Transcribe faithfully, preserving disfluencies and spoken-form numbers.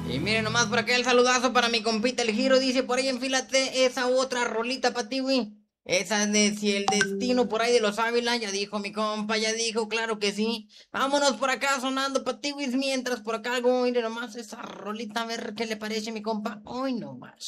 Y miren nomás por acá el saludazo para mi compita el Giro. Dice por ahí enfílate esa otra rolita para ti, güey. Esa de si el destino por ahí de los Ávila. Ya dijo mi compa, ya dijo, claro que sí. Vámonos por acá sonando para ti, güey. Mientras por acá algo, miren nomás esa rolita, a ver qué le parece mi compa. Hoy nomás.